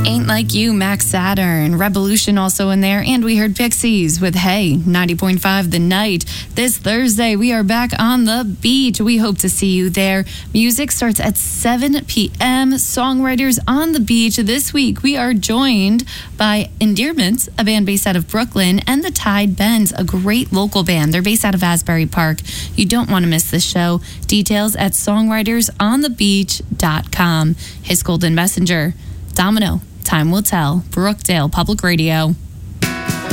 Ain't Like You, Max Saturn, Revolution also in there, and we heard Pixies with Hey, 90.5 The Night. This Thursday, we are back on the beach. We hope to see you there. Music starts at 7 p.m. Songwriters on the Beach. This week, we are joined by Endearments, a band based out of Brooklyn, and the Tide Bends, a great local band. They're based out of Asbury Park. You don't want to miss this show. Details at songwritersonthebeach.com. His Golden Messenger. Domino, Time Will Tell, Brookdale Public Radio.